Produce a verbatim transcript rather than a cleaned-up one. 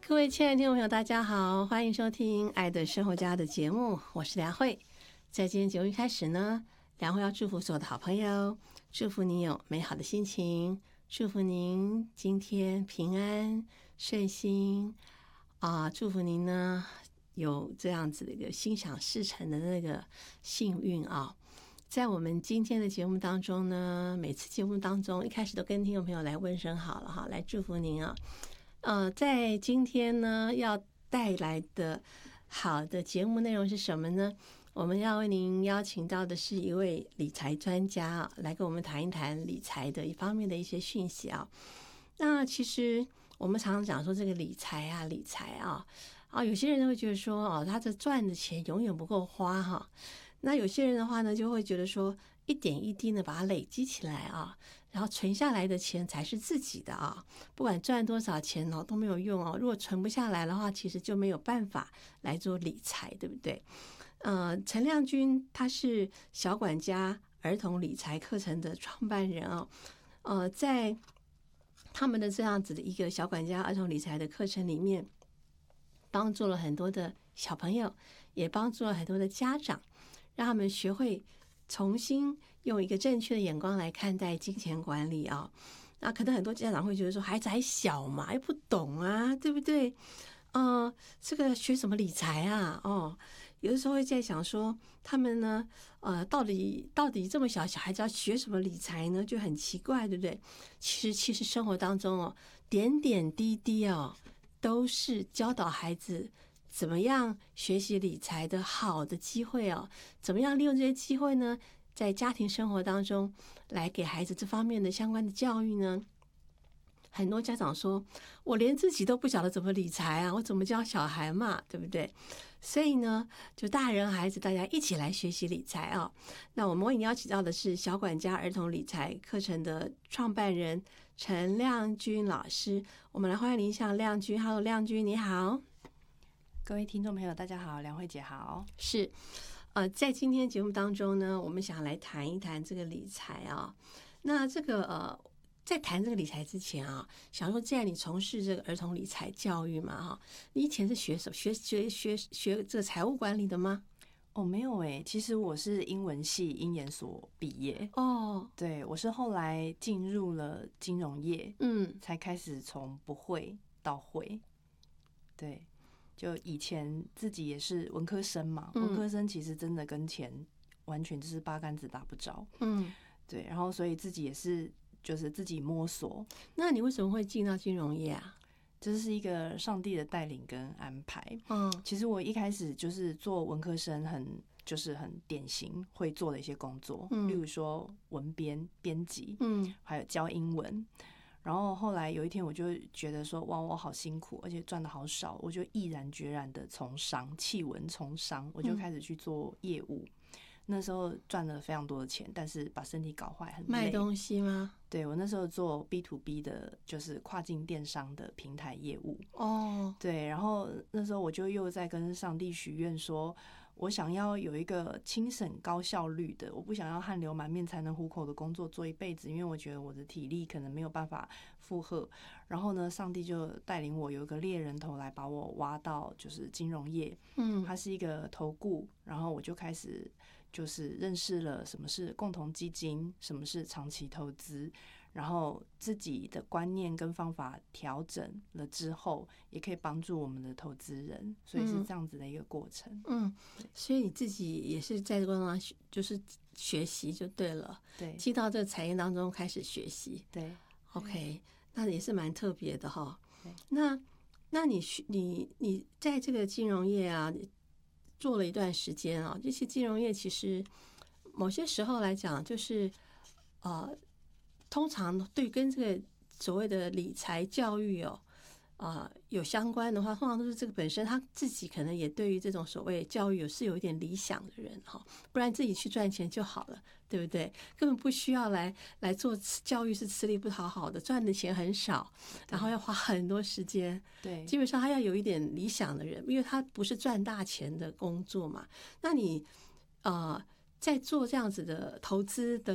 各位亲爱的听众朋友大家好，欢迎收听爱的生活家的节目，我是梁慧。在今天节目一开始呢，梁慧要祝福所有的好朋友，祝福你有美好的心情，祝福您今天平安顺心啊、呃，祝福您呢有这样子的一个心想事成的那个幸运啊。在我们今天的节目当中呢，每次节目当中一开始都跟听众朋友来问声好了哈，来祝福您啊。呃，在今天呢要带来的好的节目内容是什么呢？我们要为您邀请到的是一位理财专家啊，来跟我们谈一谈理财的一方面的一些讯息啊。那其实我们常常讲说这个理财啊，理财啊，啊，有些人会觉得说哦，他这赚的钱永远不够花哈。那有些人的话呢，就会觉得说一点一滴的把它累积起来啊，然后存下来的钱才是自己的啊，不管赚多少钱哦都没有用哦，如果存不下来的话，其实就没有办法来做理财，对不对？呃，陈亮君他是小管家儿童理财课程的创办人啊、哦，呃，在他们的这样子的一个小管家儿童理财的课程里面，帮助了很多的小朋友，也帮助了很多的家长，让他们学会重新用一个正确的眼光来看待金钱管理啊。那可能很多家长会觉得说，孩子还小嘛，又不懂啊，对不对？呃，这个学什么理财啊？哦，有的时候会在想说，他们呢，呃，到底到底这么小小孩子要学什么理财呢？就很奇怪，对不对？其实，其实生活当中哦，点点滴滴哦，都是教导孩子怎么样学习理财的好的机会哦。怎么样利用这些机会呢？在家庭生活当中来给孩子这方面的相关的教育呢？很多家长说，我连自己都不晓得怎么理财啊，我怎么教小孩嘛，对不对？所以呢，就大人孩子大家一起来学习理财啊。那我们为你邀请到的是小管家儿童理财课程的创办人陈亮君老师，我们来欢迎您，向亮君。Hello， 亮君你好。 各位听众朋友大家好，梁慧姐好。 是，呃，在今天节目当中呢，我们想来谈一谈这个理财啊。那这个呃。在谈这个理财之前啊，想说，既然你从事这个儿童理财教育嘛，哈，你以前是学什么？学学学学这个财务管理的吗？ 哦，没有诶，其实我是英文系英研所毕业。 哦， 对，我是后来进入了金融业， 嗯， 才开始从不会到会。对，就以前自己也是文科生嘛， 嗯、 文科生其实真的跟钱完全就是八竿子打不着。 嗯， 对，然后所以自己也是。就是自己摸索。 那你为什么会进到金融业啊？ 这是一个上帝的带领跟安排。 嗯， 其实我一开始就是做文科生很，很就是很典型会做的一些工作，嗯、例如说文编、编辑，嗯，还有教英文。然后后来有一天，我就觉得说，哇，我好辛苦，而且赚的好少，我就毅然决然的从商，弃文从商，我就开始去做业务。嗯，那时候赚了非常多的钱，但是把身体搞坏，很累。 卖东西吗？ 对，我那时候做 B to B 的，就是跨境电商的平台业务。 哦， 对，然后那时候我就又在跟上帝许愿说，我想要有一个轻省高效率的，我不想要汗流满面才能糊口的工作做一辈子，因为我觉得我的体力可能没有办法负荷。然后呢，上帝就带领我有一个猎人头来把我挖到就是金融业，嗯，它是一个投顾，然后我就开始就是认识了什么是共同基金，什么是长期投资，然后自己的观念跟方法调整了之后，也可以帮助我们的投资人，所以是这样子的一个过程。 嗯，所以你自己也是在这个过程中就是学习就对了， 对， 进到这个产业当中开始学习， 对 ，OK， 那也是蛮特别的哈。那那你你你在这个金融业啊，做了一段时间啊，这些金融业其实某些时候来讲，就是呃，通常对跟这个所谓的理财教育哦，啊、呃、有相关的话，通常都是这个本身他自己可能也对于这种所谓教育有是有一点理想的人哈，不然自己去赚钱就好了，对不对？根本不需要来来做教育，是吃力不讨好的，赚的钱很少，然后要花很多时间， 对， 基本上他要有一点理想的人，因为他不是赚大钱的工作嘛。那你呃在做这样子的投资的